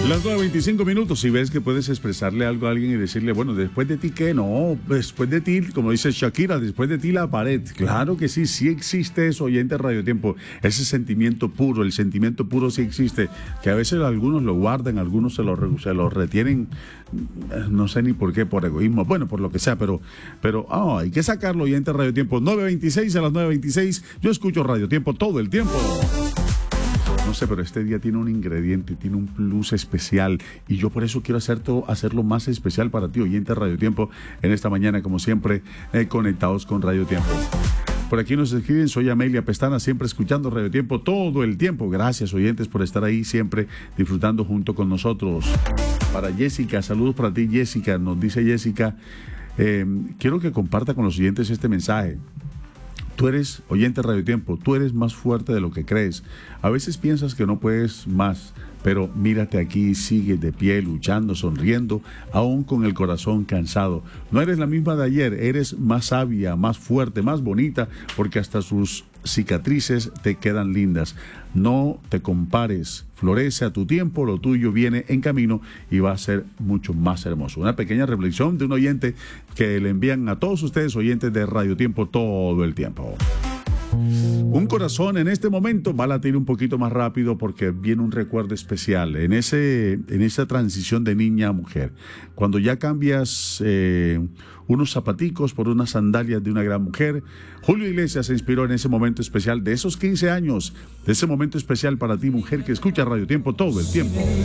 Las 9:25. Si ves que puedes expresarle algo a alguien y decirle, bueno, después de ti, ¿qué? No, después de ti, como dice Shakira, después de ti la pared. Claro que sí, sí existe eso, oyente Radio Tiempo. Ese sentimiento puro, el sentimiento puro sí existe. Que a veces algunos lo guardan, algunos se lo retienen, no sé ni por qué, por egoísmo, bueno, por lo que sea, pero hay que sacarlo, oyente Radio Tiempo. 9:26, a las 9:26, yo escucho Radio Tiempo todo el tiempo. No sé, pero este día tiene un ingrediente, tiene un plus especial y yo por eso quiero hacerlo más especial para ti, oyente Radio Tiempo, en esta mañana, como siempre, conectados con Radio Tiempo. Por aquí nos escriben, soy Amelia Pestana, siempre escuchando Radio Tiempo todo el tiempo. Gracias, oyentes, por estar ahí siempre disfrutando junto con nosotros. Para Jessica, saludos para ti, Jessica. Nos dice Jessica, quiero que comparta con los oyentes este mensaje. Tú eres, oyente Radio Tiempo, tú eres más fuerte de lo que crees. A veces piensas que no puedes más, pero mírate aquí, sigue de pie, luchando, sonriendo, aún con el corazón cansado. No eres la misma de ayer, eres más sabia, más fuerte, más bonita, porque hasta sus cicatrices te quedan lindas. No te compares, florece a tu tiempo, lo tuyo viene en camino y va a ser mucho más hermoso. Una pequeña reflexión de un oyente que le envían a todos ustedes, oyentes de Radio Tiempo, todo el tiempo. Un corazón en este momento va a latir un poquito más rápido porque viene un recuerdo especial en esa transición de niña a mujer. Cuando ya cambias unos zapaticos por unas sandalias de una gran mujer, Julio Iglesias se inspiró en ese momento especial de esos 15 años, de ese momento especial para ti, mujer que escucha Radio Tiempo todo el tiempo.